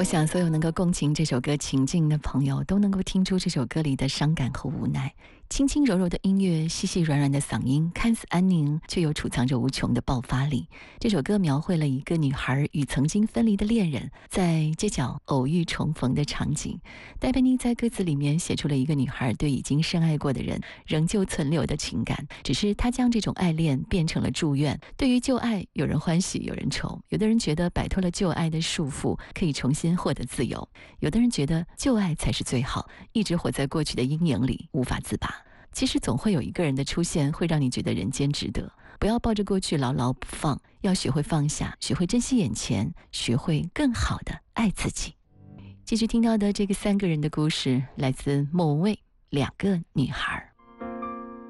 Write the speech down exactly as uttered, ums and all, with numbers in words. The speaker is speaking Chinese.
我想所有能够共情这首歌情境的朋友都能够听出这首歌里的伤感和无奈。轻轻柔柔的音乐，细细软软的嗓音，看似安宁，却又储藏着无穷的爆发力。这首歌描绘了一个女孩与曾经分离的恋人在街角偶遇重逢的场景。戴佩妮在歌词里面写出了一个女孩对已经深爱过的人仍旧存留的情感，只是她将这种爱恋变成了祝愿。对于旧爱，有人欢喜有人愁，有的人觉得摆脱了旧爱的束缚可以重新获得自由，有的人觉得旧爱才是最好，一直活在过去的阴影里无法自拔。其实总会有一个人的出现会让你觉得人间值得，不要抱着过去牢牢不放，要学会放下，学会珍惜眼前，学会更好的爱自己。继续听到的这个三个人的故事来自莫文蔚，两个女孩。